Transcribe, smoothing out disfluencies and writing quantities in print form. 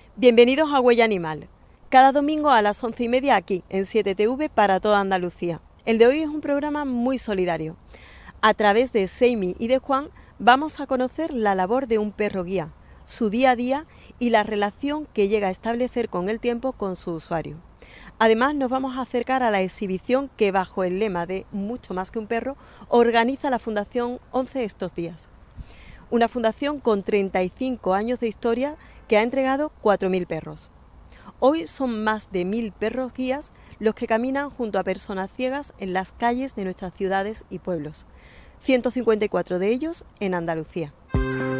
Bienvenidos a Huella Animal. Cada domingo a las 11:30 aquí, en 7TV para toda Andalucía. El de hoy es un programa muy solidario. A través de Seimi y de Juan vamos a conocer la labor de un perro guía, su día a día y la relación que llega a establecer con el tiempo con su usuario. Además, nos vamos a acercar a la exhibición que, bajo el lema de Mucho más que un perro, organiza la Fundación 11 estos días. Una fundación con 35 años de historia que ha entregado 4.000 perros. Hoy son más de 1.000 perros guías los que caminan junto a personas ciegas en las calles de nuestras ciudades y pueblos. 154 de ellos en Andalucía.